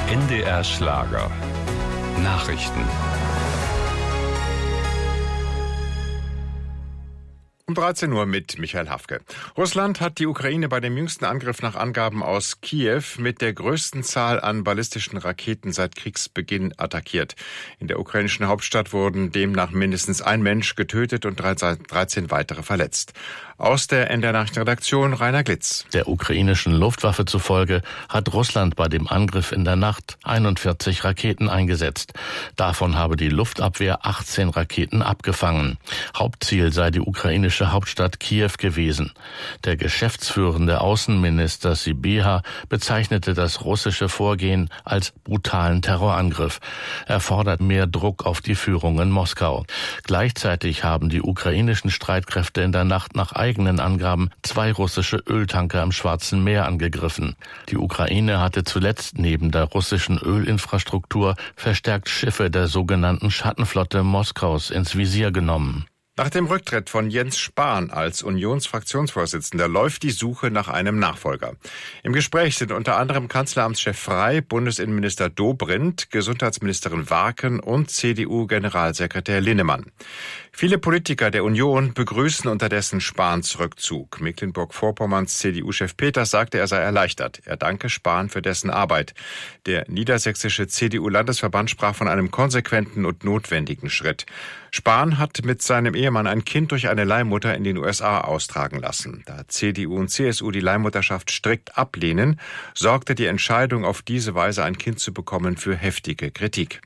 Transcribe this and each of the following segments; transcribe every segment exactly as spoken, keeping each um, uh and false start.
N D R Schlager. Nachrichten. Um dreizehn Uhr mit Michael Hafke. Russland hat die Ukraine bei dem jüngsten Angriff nach Angaben aus Kiew mit der größten Zahl an ballistischen Raketen seit Kriegsbeginn attackiert. In der ukrainischen Hauptstadt wurden demnach mindestens ein Mensch getötet und dreizehn weitere verletzt. Aus der N D R-Nachrichtenredaktion Rainer Glitz. Der ukrainischen Luftwaffe zufolge hat Russland bei dem Angriff in der Nacht einundvierzig Raketen eingesetzt. Davon habe die Luftabwehr achtzehn Raketen abgefangen. Hauptziel sei die ukrainische Hauptstadt Kiew gewesen. Der geschäftsführende Außenminister Sybiha bezeichnete das russische Vorgehen als brutalen Terrorangriff. Er fordert mehr Druck auf die Führung in Moskau. Gleichzeitig haben die ukrainischen Streitkräfte in der Nacht nach eigenen Angaben zwei russische Öltanker im Schwarzen Meer angegriffen. Die Ukraine hatte zuletzt neben der russischen Ölinfrastruktur verstärkt Schiffe der sogenannten Schattenflotte Moskaus ins Visier genommen. Nach dem Rücktritt von Jens Spahn als Unionsfraktionsvorsitzender läuft die Suche nach einem Nachfolger. Im Gespräch sind unter anderem Kanzleramtschef Frey, Bundesinnenminister Dobrindt, Gesundheitsministerin Warken und C D U-Generalsekretär Linnemann. Viele Politiker der Union begrüßen unterdessen Spahns Rückzug. Mecklenburg-Vorpommerns C D U-Chef Peters sagte, er sei erleichtert. Er danke Spahn für dessen Arbeit. Der niedersächsische C D U-Landesverband sprach von einem konsequenten und notwendigen Schritt. Spahn hat mit seinem Ehemann ein Kind durch eine Leihmutter in den U S A austragen lassen. Da C D U und C S U die Leihmutterschaft strikt ablehnen, sorgte die Entscheidung, auf diese Weise ein Kind zu bekommen, für heftige Kritik.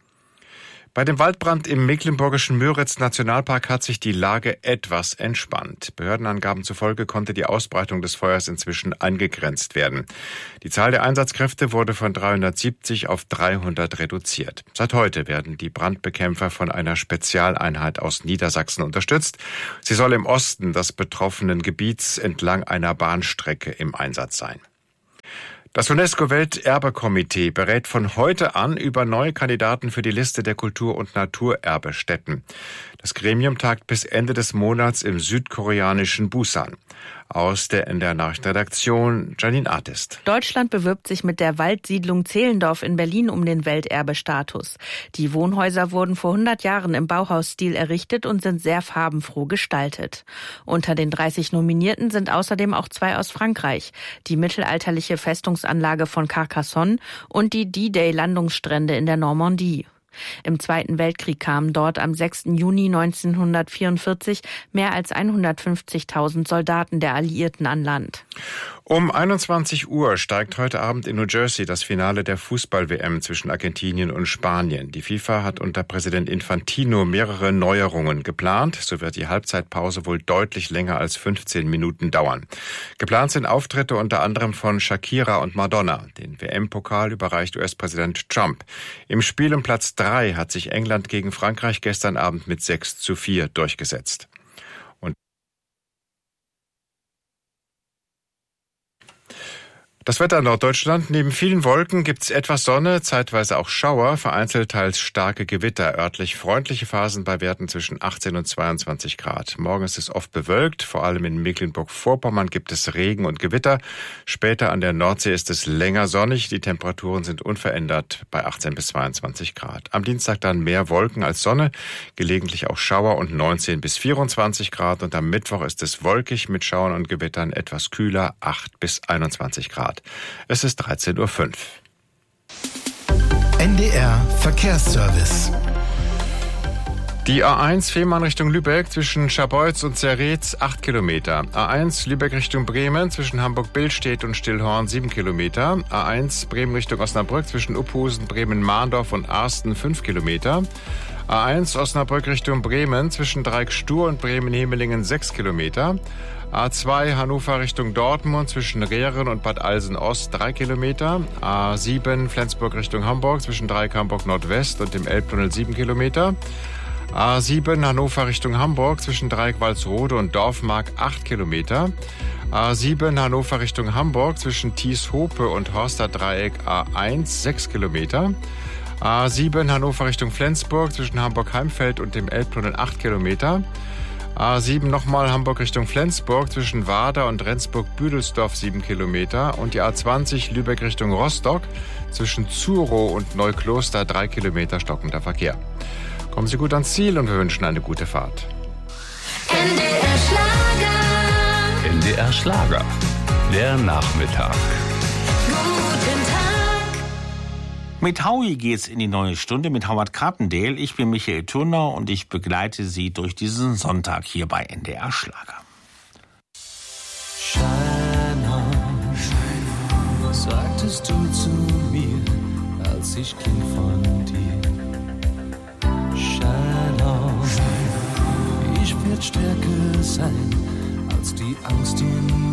Bei dem Waldbrand im mecklenburgischen Müritz-Nationalpark hat sich die Lage etwas entspannt. Behördenangaben zufolge konnte die Ausbreitung des Feuers inzwischen eingegrenzt werden. Die Zahl der Einsatzkräfte wurde von dreihundertsiebzig auf dreihundert reduziert. Seit heute werden die Brandbekämpfer von einer Spezialeinheit aus Niedersachsen unterstützt. Sie soll im Osten des betroffenen Gebiets entlang einer Bahnstrecke im Einsatz sein. Das UNESCO-Welterbekomitee berät von heute an über neue Kandidaten für die Liste der Kultur- und Naturerbestätten. Das Gremium tagt bis Ende des Monats im südkoreanischen Busan. Aus der N D R-Nachrichtenredaktion Janine Artist. Deutschland bewirbt sich mit der Waldsiedlung Zehlendorf in Berlin um den Welterbestatus. Die Wohnhäuser wurden vor hundert Jahren im Bauhausstil errichtet und sind sehr farbenfroh gestaltet. Unter den dreißig Nominierten sind außerdem auch zwei aus Frankreich: die mittelalterliche Festungsanlage von Carcassonne und die D-Day-Landungsstrände in der Normandie. Im Zweiten Weltkrieg kamen dort am sechsten Juni neunzehnhundertvierundvierzig mehr als hundertfünfzigtausend Soldaten der Alliierten an Land. Um einundzwanzig Uhr steigt heute Abend in New Jersey das Finale der Fußball-W M zwischen Argentinien und Spanien. Die FIFA hat unter Präsident Infantino mehrere Neuerungen geplant. So wird die Halbzeitpause wohl deutlich länger als fünfzehn Minuten dauern. Geplant sind Auftritte unter anderem von Shakira und Madonna. Den W M-Pokal überreicht U S-Präsident Trump. Im Spiel um Platz drei hat sich England gegen Frankreich gestern Abend mit sechs zu vier durchgesetzt. Das Wetter in Norddeutschland: Neben vielen Wolken gibt's etwas Sonne, zeitweise auch Schauer, vereinzelt teils starke Gewitter. Örtlich freundliche Phasen bei Werten zwischen achtzehn und zweiundzwanzig Grad. Morgen ist es oft bewölkt, vor allem in Mecklenburg-Vorpommern gibt es Regen und Gewitter. Später an der Nordsee ist es länger sonnig. Die Temperaturen sind unverändert bei achtzehn bis zweiundzwanzig Grad. Am Dienstag dann mehr Wolken als Sonne, gelegentlich auch Schauer und neunzehn bis vierundzwanzig Grad. Und am Mittwoch ist es wolkig mit Schauern und Gewittern, etwas kühler, acht bis einundzwanzig Grad. Es ist dreizehn Uhr fünf. N D R Verkehrsservice. Die A eins Fehmarn Richtung Lübeck zwischen Scharbeutz und Zerretz acht Kilometer. A eins Lübeck Richtung Bremen zwischen Hamburg-Billstedt und Stillhorn sieben Kilometer. A eins Bremen Richtung Osnabrück zwischen Uphusen, Bremen-Mahndorf und Arsten fünf Kilometer. A eins Osnabrück Richtung Bremen zwischen Dreieck-Stur und Bremen-Hemelingen sechs Kilometer. A zwei Hannover Richtung Dortmund zwischen Rehren und Bad Alsen-Ost drei Kilometer. A sieben Flensburg Richtung Hamburg zwischen Dreieck Hamburg Nordwest und dem Elbtunnel sieben Kilometer. A sieben Hannover Richtung Hamburg zwischen Dreieck Walsrode und Dorfmark acht Kilometer. A sieben Hannover Richtung Hamburg zwischen Thies-Hope und Horster Dreieck A eins sechs Kilometer. A sieben Hannover Richtung Flensburg zwischen Hamburg-Heimfeld und dem Elbtunnel acht Kilometer. A sieben nochmal Hamburg Richtung Flensburg zwischen Wader und Rendsburg-Büdelsdorf sieben Kilometer und die A zwanzig Lübeck Richtung Rostock zwischen Zurow und Neukloster drei Kilometer stockender Verkehr. Kommen Sie gut ans Ziel und wir wünschen eine gute Fahrt. N D R Schlager. N D R Schlager. Der Nachmittag. Guten Tag. Mit Howie geht's in die neue Stunde mit Howard Carpendale. Ich bin Michael Turner und ich begleite Sie durch diesen Sonntag hier bei N D R Schlager. Shine on, shine on, sagtest du zu mir, als ich ging von dir. Shine on, shine on, ich werd stärker sein als die Angst in